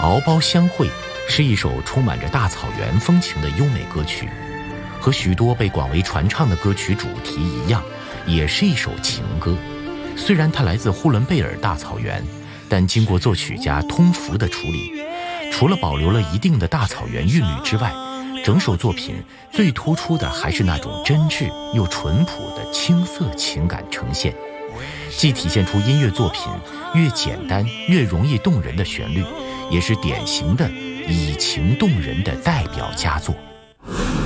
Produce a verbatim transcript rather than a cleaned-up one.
敖包相会是一首充满着大草原风情的优美歌曲，和许多被广为传唱的歌曲主题一样，也是一首情歌。虽然它来自呼伦贝尔大草原，但经过作曲家通福的处理，除了保留了一定的大草原韵律之外，整首作品最突出的还是那种真挚又淳朴的青涩情感呈现，既体现出音乐作品越简单越容易动人的旋律，也是典型的以情动人的代表佳作。